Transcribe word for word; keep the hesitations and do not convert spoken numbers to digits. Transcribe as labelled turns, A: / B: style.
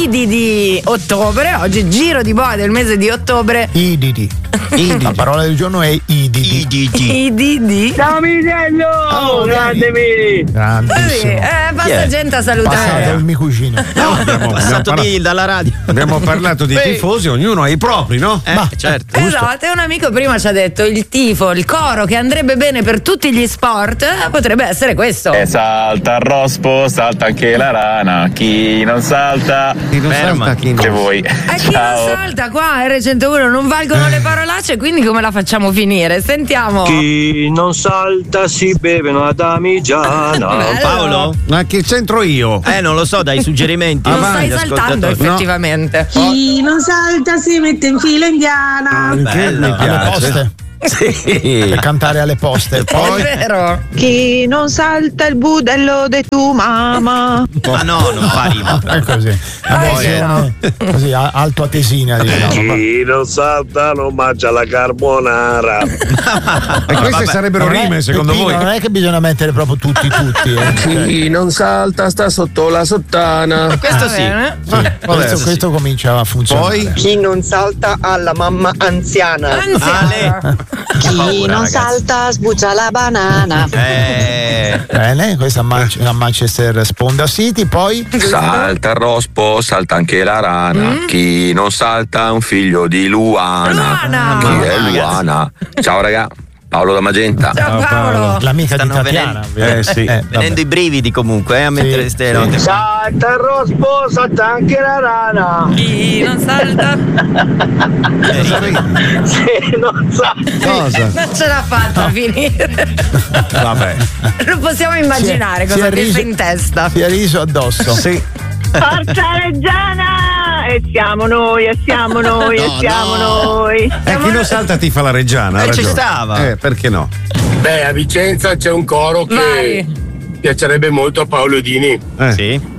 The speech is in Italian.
A: Idi di ottobre, oggi giro di boa del mese di ottobre.
B: Ididi. Ididi. La parola del giorno è ididi.
A: Ididi. Ididi.
C: Ciao Minisello! Oh, grande Mini!
B: Grandissimo.
A: Eh, passa
D: Chi è?
A: gente a salutare.
B: Passato il mio cugino.
D: No, abbiamo passato
E: parla-
D: di, dalla radio.
E: Abbiamo parlato di
D: Beh.
E: tifosi, ognuno ha i propri, no?
D: Eh,
B: Ma-
D: certo.
A: Esatto, e un amico prima ci ha detto il tifo, il coro che andrebbe bene per tutti gli sport, eh, potrebbe essere questo.
F: E salta il rospo, salta anche la rana. Chi non salta,
E: Chi non
D: Ferma.
E: salta, chi
F: che
E: non.
F: vuoi.
A: E chi non
F: Ciao.
A: salta qua R centouno non valgono le parolacce, quindi come la facciamo finire? Sentiamo.
C: Chi non salta si beve una damigiana.
A: Bello.
D: Paolo?
E: Ma che c'entro io?
D: Eh, non lo so, dai suggerimenti.
A: Non
D: Avanti,
A: stai saltando
D: ascoltatori.
A: effettivamente.
G: Chi non salta si mette in fila indiana.
E: Che
D: bello.
E: mi
B: Alle
E: piace.
B: poste.
E: Sì.
B: Per cantare alle poste. Poi
A: È vero.
G: Chi non salta il budello de tu mamma.
D: Ma no, non fa rima.
B: è così. La versione così a- alto atesina, diciamo.
C: Chi non salta non mangia la carbonara.
E: E queste
D: vabbè.
E: sarebbero
B: Non è-
E: rime, secondo
B: Peppino,
E: voi?
B: Non è che bisogna mettere proprio tutti tutti. Eh.
C: Chi non salta sta sotto la sottana.
D: Questo
A: Va
D: sì.
A: bene.
B: questo,
D: sì.
B: questo comincia a funzionare.
E: Poi
H: Chi non salta alla mamma anziana.
A: Anziano.
G: Chi
D: paura,
G: non
D: ragazzi.
G: salta sbuccia la banana.
D: Eh,
B: Bene, questa a, Man- a Manchester Sponda City. Poi
I: Salta il rospo, salta anche la rana. Chi non salta è un figlio di Luana.
A: Luana.
I: Chi è
D: Ragazzi.
I: Luana? Ciao raga, Paolo da Magenta.
A: Ciao Paolo.
B: l'amica di
D: Stanno
B: Tatiana.
D: venendo-
E: Eh, sì.
B: vabbè.
D: venendo i brividi comunque, eh, a mettere
B: Sì,
D: ste
B: sì.
D: note.
C: Salta il rospo, salta anche la rana.
A: Chi non salta
C: Se non salta.
E: cosa?
A: non ce l'ha fatta a finire.
E: Vabbè.
A: Lo possiamo immaginare
B: Si è-
A: cosa
B: si è
A: pensa
B: riso-
A: in testa.
B: Si è riso addosso.
E: Sì.
G: Forza Reggiana! E siamo noi, e siamo noi, e siamo noi.
E: E chi non salta ti fa la reggiana. ha
D: Eh, ci
E: ragione.
D: stava.
E: Eh, perché no?
C: Beh, a Vicenza c'è un coro che
A: Vai.
C: piacerebbe molto a Paolo Dini.
E: Eh.
D: Sì.